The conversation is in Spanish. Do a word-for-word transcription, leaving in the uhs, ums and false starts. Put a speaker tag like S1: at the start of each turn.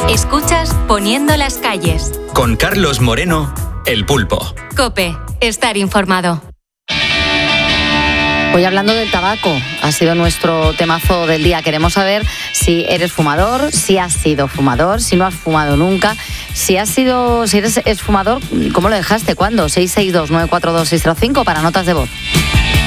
S1: Escuchas Poniendo las calles.
S2: Con Carlos Moreno, El Pulpo.
S1: COPE, estar informado.
S3: Hoy hablando del tabaco, ha sido nuestro temazo del día. Queremos saber si eres fumador, si has sido fumador, si no has fumado nunca, si has sido, si eres exfumador, ¿cómo lo dejaste? ¿Cuándo? seis seis dos nueve cuatro dos seis cero cinco para notas de voz.